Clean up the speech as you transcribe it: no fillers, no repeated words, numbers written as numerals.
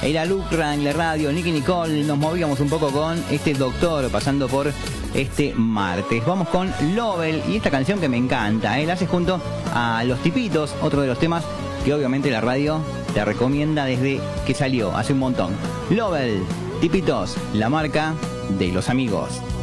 Era Lucra en la radio, Nicky Nicole, nos movíamos un poco con este doctor pasando por este martes. Vamos con Lovell y esta canción que me encanta, la hace junto a Los Tipitos, otro de los temas que obviamente la radio te recomienda desde que salió, hace un montón. Lovell, Tipitos, la marca de los amigos.